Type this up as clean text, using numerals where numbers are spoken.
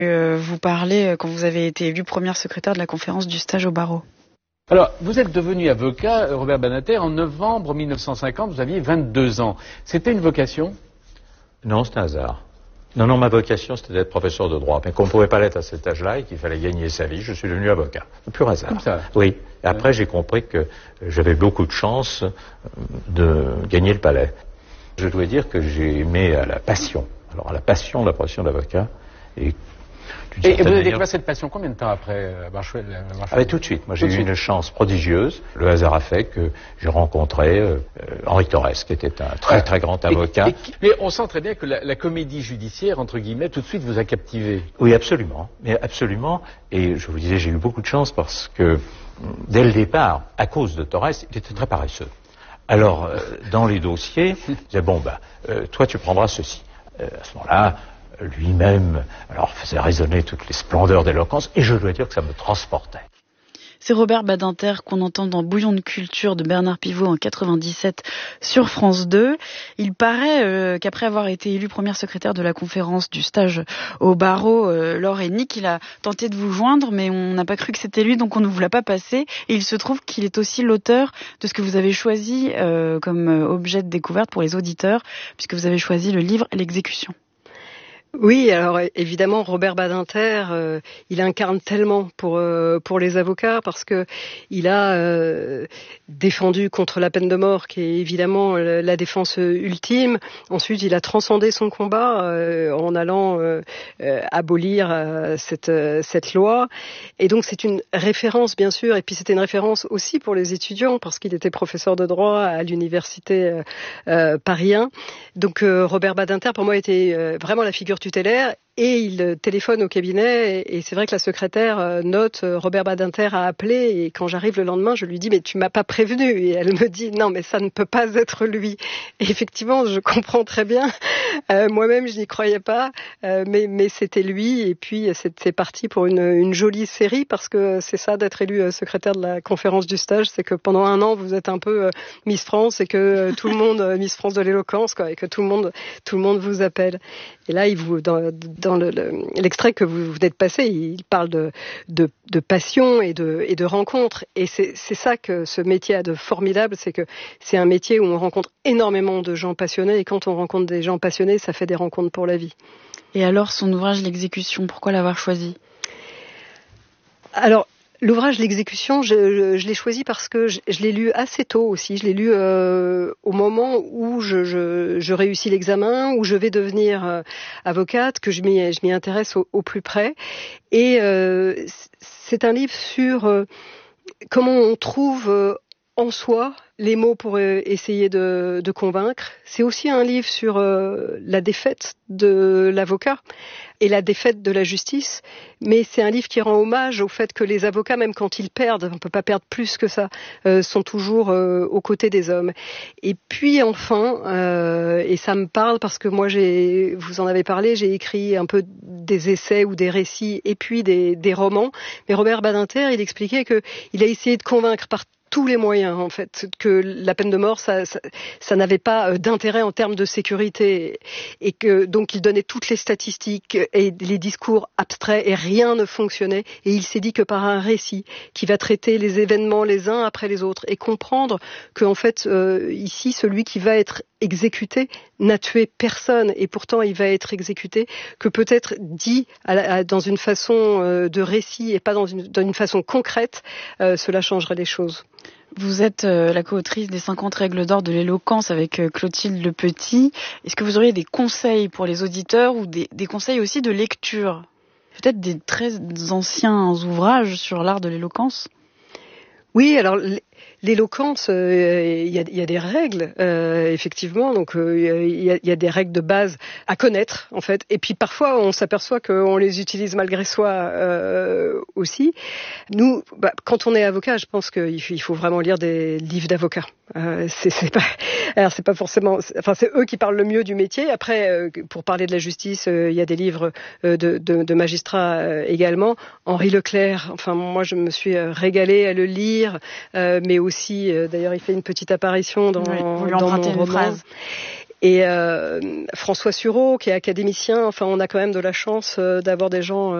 Vous parlez quand vous avez été élu première secrétaire de la conférence du stage au barreau. Alors, vous êtes devenu avocat, Robert Badinter, en novembre 1950, vous aviez 22 ans. C'était une vocation ? Non, c'est un hasard. Non, ma vocation, c'était d'être professeur de droit. Mais qu'on ne pouvait pas l'être à cet âge-là et qu'il fallait gagner sa vie, je suis devenu avocat. C'est pur hasard. Comme ça. Oui. Et après, j'ai compris que j'avais beaucoup de chance de gagner le palais. Je dois dire que j'ai aimé à la passion. Alors, à la passion de la profession d'avocat. Et vous avez découvert cette passion combien de temps après avoir choisi tout de suite. Moi, j'ai eu une chance prodigieuse. Le hasard a fait que j'ai rencontré Henri Torres, qui était un très très grand avocat. Mais on sent très bien que la comédie judiciaire, entre guillemets, tout de suite vous a captivé. Oui, absolument. Mais absolument. Et je vous disais, j'ai eu beaucoup de chance parce que, dès le départ, à cause de Torres, il était très paresseux. Alors, dans les dossiers, il disait, toi, tu prendras ceci. À ce moment-là, lui-même, faisait résonner toutes les splendeurs d'éloquence, et je dois dire que ça me transportait. C'est Robert Badinter qu'on entend dans Bouillon de culture de Bernard Pivot en 97 sur France 2. Il paraît qu'après avoir été élu première secrétaire de la conférence du stage au barreau, Laure et Nick, il a tenté de vous joindre, mais on n'a pas cru que c'était lui, donc on ne vous l'a pas passé. Et il se trouve qu'il est aussi l'auteur de ce que vous avez choisi comme objet de découverte pour les auditeurs, puisque vous avez choisi le livre L'exécution. Oui, alors évidemment, Robert Badinter, il incarne tellement pour les avocats parce que il a défendu contre la peine de mort, qui est évidemment la défense ultime. Ensuite, il a transcendé son combat en allant abolir cette loi. Et donc, c'est une référence, bien sûr. Et puis, c'était une référence aussi pour les étudiants parce qu'il était professeur de droit à l'université Paris 1. Donc, Robert Badinter, pour moi, était vraiment la figure tutélaire. Et il téléphone au cabinet et c'est vrai que la secrétaire note Robert Badinter a appelé et quand j'arrive le lendemain je lui dis mais tu m'as pas prévenu et elle me dit non mais ça ne peut pas être lui et effectivement je comprends très bien moi-même je n'y croyais pas mais c'était lui et puis c'est parti pour une jolie série parce que c'est ça d'être élu secrétaire de la conférence du stage, c'est que pendant un an vous êtes un peu Miss France et que tout le monde Miss France de l'éloquence quoi et que tout le monde vous appelle et là il vous dans l'extrait que vous venez de passer, il parle de passion et de rencontre. Et c'est ça que ce métier a de formidable, c'est que c'est un métier où on rencontre énormément de gens passionnés. Et quand on rencontre des gens passionnés, ça fait des rencontres pour la vie. Et alors, son ouvrage L'exécution, pourquoi l'avoir choisi ? Alors, l'ouvrage L'exécution, je l'ai choisi parce que je l'ai lu assez tôt aussi. Je l'ai lu au moment où je réussis l'examen, où je vais devenir avocate, que je m'y intéresse au plus près. Et c'est un livre sur comment on trouve en soi les mots pour essayer de convaincre. C'est aussi un livre sur la défaite de l'avocat et la défaite de la justice, mais c'est un livre qui rend hommage au fait que les avocats, même quand ils perdent, on ne peut pas perdre plus que ça, sont toujours aux côtés des hommes. Et puis enfin, et ça me parle parce que moi, vous en avez parlé, j'ai écrit un peu des essais ou des récits et puis des romans, mais Robert Badinter, il expliquait qu'il a essayé de convaincre par tous les moyens, en fait, que la peine de mort, ça n'avait pas d'intérêt en termes de sécurité et que donc il donnait toutes les statistiques et les discours abstraits et rien ne fonctionnait. Et il s'est dit que par un récit qui va traiter les événements les uns après les autres et comprendre que en fait ici celui qui va être exécuté n'a tué personne et pourtant il va être exécuté, que peut-être dit dans une façon de récit et pas dans une façon concrète, cela changerait les choses. Vous êtes la co-autrice des 50 règles d'or de l'éloquence avec Clotilde Le Petit. Est-ce que vous auriez des conseils pour les auditeurs ou des conseils aussi de lecture ? Peut-être des très anciens ouvrages sur l'art de l'éloquence ? Oui, alors l'éloquence, il y a des règles, effectivement. Donc il y a des règles de base à connaître, en fait. Et puis parfois, on s'aperçoit qu'on les utilise malgré soi aussi. Nous, quand on est avocat, je pense qu'il faut vraiment lire des livres d'avocats. C'est pas forcément. Enfin, c'est eux qui parlent le mieux du métier. Après, pour parler de la justice, il y a des livres de magistrats également. Henri Leclerc. Enfin, moi, je me suis régalée à le lire, mais aussi, d'ailleurs, il fait une petite apparition dans vous lui mon empruntez une roman. phrase. Et François Sureau, qui est académicien. Enfin, on a quand même de la chance d'avoir des gens